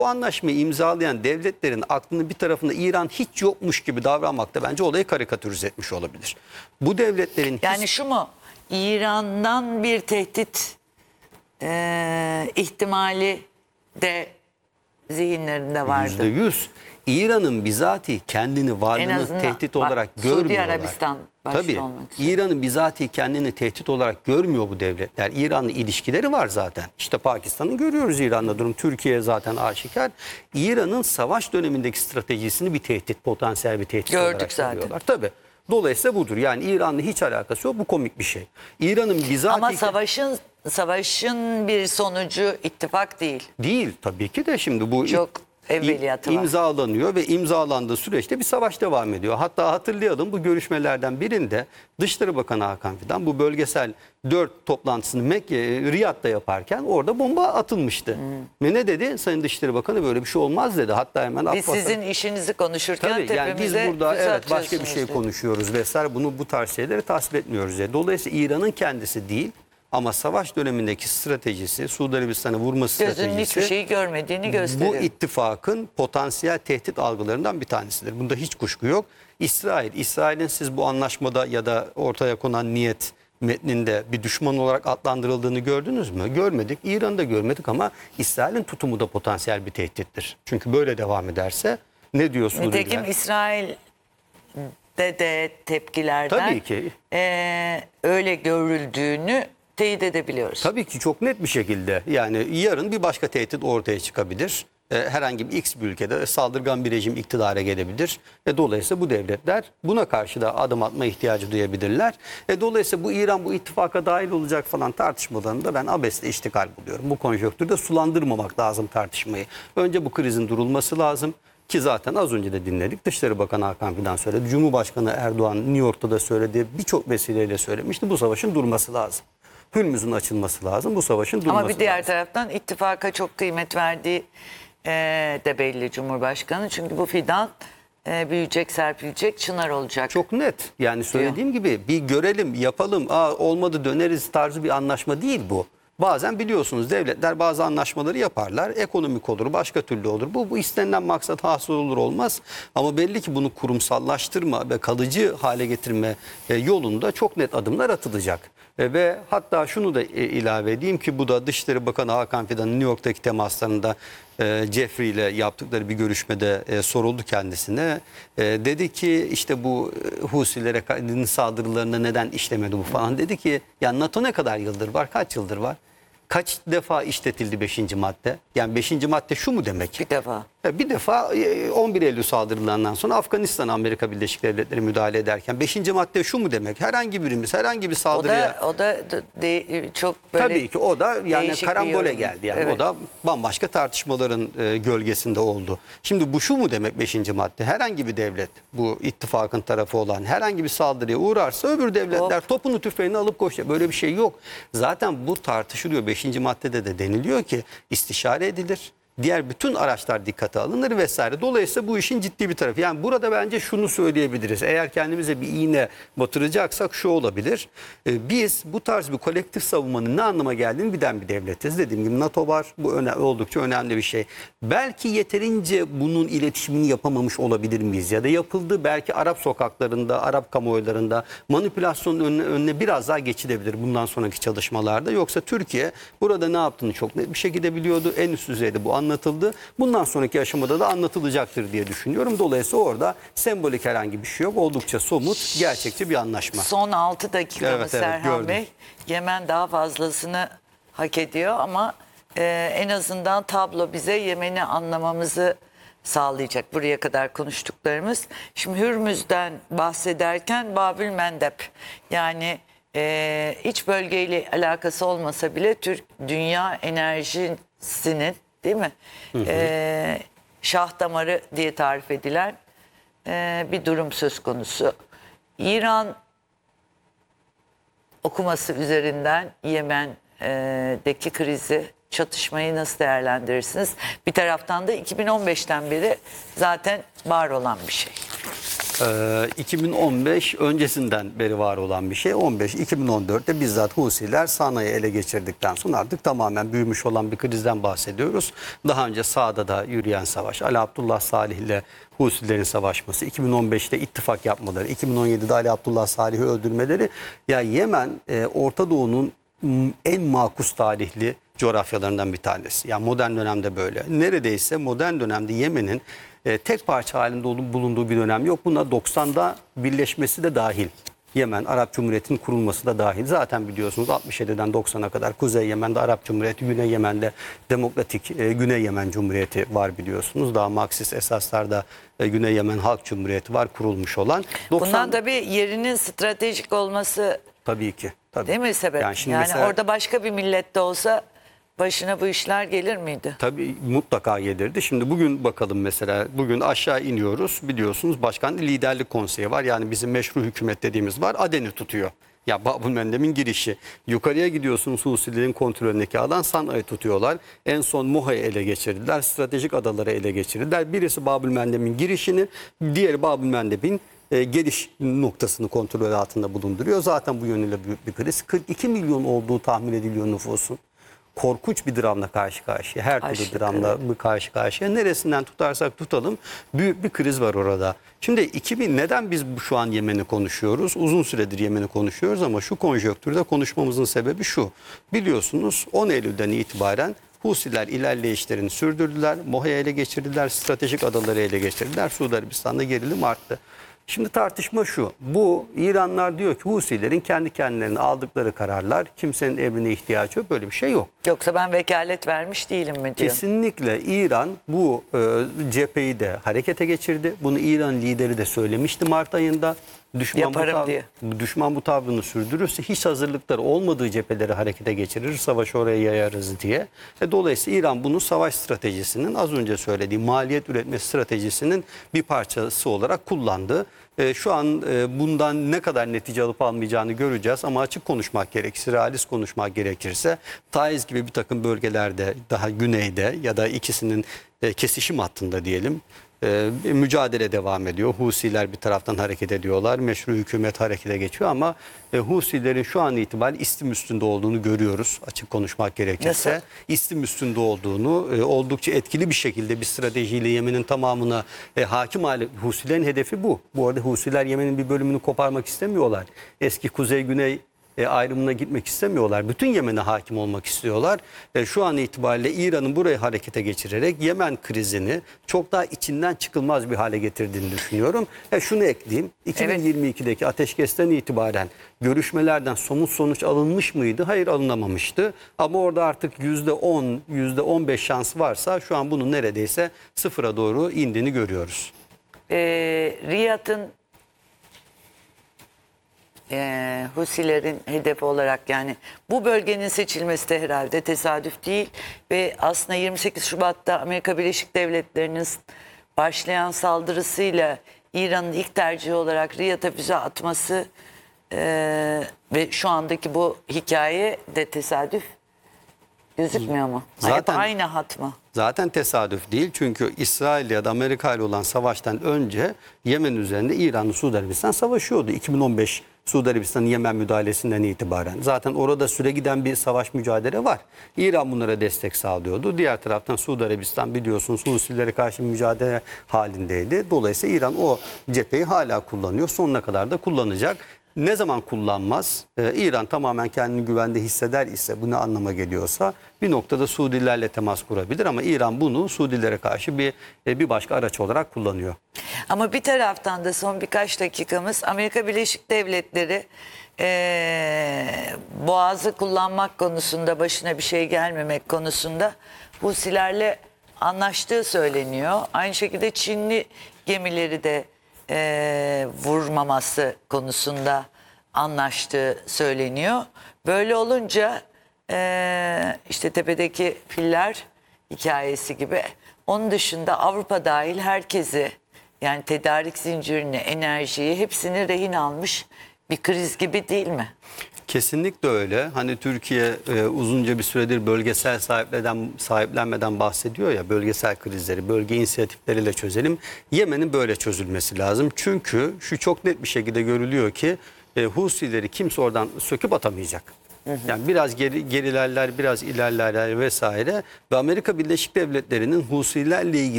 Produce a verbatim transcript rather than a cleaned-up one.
Bu anlaşmayı imzalayan devletlerin aklının bir tarafında İran hiç yokmuş gibi davranmakta bence olayı karikatürize etmiş olabilir. Bu devletlerin Yani hiç... şu mu? İran'dan bir tehdit e, ihtimali de zihinlerinde vardı. yüzde yüz. İran'ın bizatihi kendini varlığını tehdit olarak görmüyorlar. Suudi Arabistan başta Tabii. olmak üzere. İran'ın bizatihi kendini tehdit olarak görmüyor bu devletler. İran'la ilişkileri var zaten. İşte Pakistan'ı görüyoruz İran'la durum. Türkiye zaten aşikar. İran'ın savaş dönemindeki stratejisini bir tehdit, potansiyel bir tehdit Gördük olarak zaten. görüyorlar. Tabii. Dolayısıyla budur. Yani İran'la hiç alakası yok. Bu komik bir şey. İran'ın bizatihi... Ama savaşın savaşın bir sonucu ittifak değil. Değil tabii ki de şimdi bu Çok evveliyatı var. imzalanıyor ve imzalandığı süreçte bir savaş devam ediyor. Hatta hatırlayalım, bu görüşmelerden birinde Dışişleri Bakanı Hakan Fidan bu bölgesel dört toplantısını Mekke, Riyad'da yaparken orada bomba atılmıştı. Hmm. Ve ne dedi? Sayın Dışişleri Bakanı böyle bir şey olmaz dedi. Hatta hemen Biz Abbas'a... sizin işinizi konuşurken Tabii yani biz tepemize burada füze evet başka bir şey atıyorsunuz dedi. konuşuyoruz vesaire, bunu bu tarz şeyleri tasvip etmiyoruz diye. Dolayısıyla İran'ın kendisi değil ama savaş dönemindeki stratejisi, Suudi Arabistan'ı vurma stratejisi... Gözünün hiçbir şeyi görmediğini gösteriyor. Bu ittifakın potansiyel tehdit algılarından bir tanesidir. Bunda hiç kuşku yok. İsrail, İsrail'in siz bu anlaşmada ya da ortaya konan niyet metninde bir düşman olarak adlandırıldığını gördünüz mü? Görmedik. İran'ı da görmedik ama İsrail'in tutumu da potansiyel bir tehdittir. Çünkü böyle devam ederse ne diyor Suudiler? Nitekim İsrail'de de tepkilerden Tabii ki. e, öyle görüldüğünü teyit edebiliyoruz. Tabii ki çok net bir şekilde. Yani yarın bir başka tehdit ortaya çıkabilir. Herhangi bir X bir ülkede saldırgan bir rejim iktidara gelebilir. E, dolayısıyla bu devletler buna karşı da adım atma ihtiyacı duyabilirler. E, dolayısıyla bu İran bu ittifaka dahil olacak falan tartışmalarında ben abesle iştikal buluyorum. Bu konjonktürde sulandırmamak lazım tartışmayı. Önce bu krizin durulması lazım. Ki zaten az önce de dinledik. Dışişleri Bakanı Hakan Fidan söyledi. Cumhurbaşkanı Erdoğan New York'ta da söyledi. Birçok vesileyle söylemişti. Bu savaşın durması lazım. Hürmüz'ün açılması lazım. Bu savaşın durması lazım. Ama bir diğer lazım. taraftan ittifaka çok kıymet verdiği e, de belli Cumhurbaşkanı. Çünkü bu fidan e, büyüyecek, serpilecek, çınar olacak. Çok net. Yani söylediğim diyor. gibi bir görelim, yapalım, aa, olmadı döneriz tarzı bir anlaşma değil bu. Bazen biliyorsunuz devletler bazı anlaşmaları yaparlar. Ekonomik olur, başka türlü olur. Bu, bu istenilen maksat hasıl olur olmaz. Ama belli ki bunu kurumsallaştırma ve kalıcı hale getirme e, yolunda çok net adımlar atılacak. E, ve hatta şunu da e, ilave edeyim ki bu da Dışişleri Bakanı Hakan Fidan'ın New York'taki temaslarında e, Jeffrey ile yaptıkları bir görüşmede e, soruldu kendisine. E, dedi ki işte bu e, Husilere saldırılarında neden işlemedi bu falan. Dedi ki ya NATO ne kadar yıldır var, kaç yıldır var? Kaç defa işletildi beşinci madde? Yani beşinci madde şu mu demek? Bir defa. Bir defa on bir Eylül saldırılarından sonra Afganistan Amerika Birleşik Devletleri müdahale ederken beşinci madde şu mu demek? Herhangi birimiz herhangi bir saldırıya... O da, o da de, çok böyle... Tabii ki o da yani karambole bir geldi. Yani evet. O da bambaşka tartışmaların e, gölgesinde oldu. Şimdi bu şu mu demek beşinci madde? Herhangi bir devlet, bu ittifakın tarafı olan herhangi bir saldırıya uğrarsa öbür devletler Hop. topunu tüfeğini alıp koşacak. Böyle bir şey yok. Zaten bu tartışılıyor. beşinci maddede de deniliyor ki istişare edilir. Diğer bütün araçlar dikkate alınır vesaire. Dolayısıyla bu işin ciddi bir tarafı. Yani burada bence şunu söyleyebiliriz. Eğer kendimize bir iğne batıracaksak şu olabilir. Ee, biz bu tarz bir kolektif savunmanın ne anlama geldiğini bilen bir devletiz. Dediğim gibi NATO var. Bu öne, oldukça önemli bir şey. Belki yeterince bunun iletişimini yapamamış olabilir miyiz? Ya da yapıldı belki Arap sokaklarında, Arap kamuoylarında manipülasyonun önüne, önüne biraz daha geçilebilir bundan sonraki çalışmalarda. Yoksa Türkiye burada ne yaptığını çok net bir şekilde biliyordu. En üst düzeyde bu anlatıldı. Bundan sonraki aşamada da anlatılacaktır diye düşünüyorum. Dolayısıyla orada sembolik herhangi bir şey yok. Oldukça somut, gerçekçi bir anlaşma. Son altı dakikamız evet, evet, Serhan gördüm. Bey. Yemen daha fazlasını hak ediyor ama e, en azından tablo bize Yemen'i anlamamızı sağlayacak. Buraya kadar konuştuklarımız. Şimdi Hürmüz'den bahsederken Babül Mendeb, yani e, iç bölgeyle alakası olmasa bile Türk dünya enerjisinin, değil mi? Hı hı. Ee, şah damarı diye tarif edilen e, bir durum söz konusu. İran okuması üzerinden Yemen'deki krizi, çatışmayı nasıl değerlendirirsiniz? Bir taraftan da iki bin on beşten beri zaten var olan bir şey. Ee, iki bin on beş öncesinden beri var olan bir şey. on beş iki bin on dörtte bizzat Husiler Sana'yı ele geçirdikten sonra artık tamamen büyümüş olan bir krizden bahsediyoruz. Daha önce sağda da yürüyen savaş, Ali Abdullah Salih ile Husilerin savaşması, iki bin on beşte ittifak yapmaları, iki bin on yedide Ali Abdullah Salih'i öldürmeleri. Ya Yemen e, Orta Doğu'nun m, en makus tarihli coğrafyalarından bir tanesi. Yani modern dönemde böyle. Neredeyse modern dönemde Yemen'in e, tek parça halinde olup bulunduğu bir dönem yok. Buna doksan'da birleşmesi de dahil. Yemen Arap Cumhuriyeti'nin kurulması da dahil. Zaten biliyorsunuz altmış yediden doksan'a kadar Kuzey Yemen'de Arap Cumhuriyeti, Güney Yemen'de Demokratik e, Güney Yemen Cumhuriyeti var biliyorsunuz. Daha Marksist esaslarda e, Güney Yemen Halk Cumhuriyeti var kurulmuş olan. doksan Bundan da bir yerinin stratejik olması tabii ki. Tabii. değil mi sebep? Yani Yani, şimdi mesela- orada başka bir millette olsa başına bu işler gelir miydi? Tabii mutlaka gelirdi. Şimdi bugün bakalım mesela. Bugün aşağı iniyoruz. Biliyorsunuz Başkan Liderlik Konseyi var. Yani bizim meşru hükümet dediğimiz var. Aden'i tutuyor. Ya Babülmendem'in girişi. Yukarıya gidiyorsunuz Husilerin kontrolündeki alan Sana'yı tutuyorlar. En son Muha'yı ele geçirdiler. Stratejik adaları ele geçirdiler. Birisi Babülmendem'in girişini, diğeri Babülmendem'in e, geliş noktasını kontrol altında bulunduruyor. Zaten bu yönüyle büyük bir kriz. kırk iki milyon olduğu tahmin ediliyor nüfusun. Korkunç bir dramla karşı karşıya. Her türlü Aşırı, dramla evet. karşı karşıya. Neresinden tutarsak tutalım büyük bir kriz var orada. Şimdi iki bin neden biz bu- şu an Yemen'i konuşuyoruz? Uzun süredir Yemen'i konuşuyoruz ama şu konjonktürde konuşmamızın sebebi şu. Biliyorsunuz on Eylül'den itibaren Husiler ilerleyişlerini sürdürdüler. Moha'yı ele geçirdiler. Stratejik adaları ele geçirdiler. Suudi Arabistan'da gerilim arttı. Şimdi tartışma şu. Bu İranlar diyor ki Husilerin kendi kendilerine aldıkları kararlar, kimsenin emrine ihtiyacı yok. Böyle bir şey yok. Yoksa ben vekalet vermiş değilim mi diyor. Kesinlikle İran bu e, cepheyi de harekete geçirdi. Bunu İran lideri de söylemişti Mart ayında. Düşman Yaparım bu tab- diye. Düşman bu tavrını sürdürürse hiç hazırlıkları olmadığı cepheleri harekete geçirir, savaşı oraya yayarız diye. E, dolayısıyla İran bunu savaş stratejisinin az önce söylediğim maliyet üretme stratejisinin bir parçası olarak kullandı. E, şu an e, bundan ne kadar netice alıp almayacağını göreceğiz ama açık konuşmak gerekirse, realist konuşmak gerekirse Taiz gibi bir takım bölgelerde daha güneyde ya da ikisinin e, kesişim hattında diyelim e, bir mücadele devam ediyor. Husiler bir taraftan hareket ediyorlar. Meşru hükümet harekete geçiyor ama e, Husilerin şu an itibariyle istim üstünde olduğunu görüyoruz. Açık konuşmak gerekirse. Nasıl? İstim üstünde olduğunu e, oldukça etkili bir şekilde bir stratejiyle Yemen'in tamamına e, hakim hale. Husilerin hedefi bu. Bu arada Husiler Yemen'in bir bölümünü koparmak istemiyorlar. Eski kuzey-güney e, ayrımına gitmek istemiyorlar. Bütün Yemen'e hakim olmak istiyorlar. E, şu an itibariyle İran'ın burayı harekete geçirerek Yemen krizini çok daha içinden çıkılmaz bir hale getirdiğini düşünüyorum. E, şunu ekleyeyim. iki bin yirmi ikideki ateşkesten itibaren görüşmelerden somut sonuç alınmış mıydı? Hayır, alınamamıştı. Ama orada artık yüzde on, yüzde on beş şans varsa şu an bunun neredeyse sıfıra doğru indiğini görüyoruz. Ee, Riyad'ın e, Husilerin hedefi olarak yani bu bölgenin seçilmesi de herhalde tesadüf değil ve aslında yirmi sekiz Şubat'ta Amerika Birleşik Devletleri'nin başlayan saldırısıyla İran'ın ilk tercihi olarak Riyad'a füze atması e, ve şu andaki bu hikaye de tesadüf gözükmüyor mu? Zaten- Hep aynı hat mı? Zaten tesadüf değil çünkü İsrail ya da Amerika ile olan savaştan önce Yemen üzerinde İran'la Suudi Arabistan savaşıyordu. iki bin on beş Suudi Arabistan'ın Yemen müdahalesinden itibaren. Zaten orada süre giden bir savaş mücadele var. İran bunlara destek sağlıyordu. Diğer taraftan Suudi Arabistan biliyorsunuz Husilere karşı mücadele halindeydi. Dolayısıyla İran o cepheyi hala kullanıyor. Sonuna kadar da kullanacak. Ne zaman kullanmaz? Ee, İran tamamen kendini güvende hisseder ise, bu ne anlama geliyorsa bir noktada Suudilerle temas kurabilir ama İran bunu Suudilere karşı bir e, bir başka araç olarak kullanıyor. Ama bir taraftan da son birkaç dakikamız Amerika Birleşik Devletleri eee Boğaz'ı kullanmak konusunda, başına bir şey gelmemek konusunda Husilerle anlaştığı söyleniyor. Aynı şekilde Çinli gemileri de eee, vurmaması konusunda anlaştığı söyleniyor. Böyle olunca eee, işte tepedeki filler hikayesi gibi onun dışında Avrupa dahil herkesi yani tedarik zincirini, enerjiyi hepsini rehin almış bir kriz gibi değil mi? Kesinlikle öyle. Hani Türkiye e, uzunca bir süredir bölgesel sahipleden, sahiplenmeden bahsediyor ya, bölgesel krizleri, bölge inisiyatifleriyle çözelim. Yemen'in böyle çözülmesi lazım. Çünkü şu çok net bir şekilde görülüyor ki e, Husileri kimse oradan söküp atamayacak. Yani biraz geri, gerilerler, biraz ilerlerler vesaire ve Amerika Birleşik Devletleri'nin Husilerle ilgili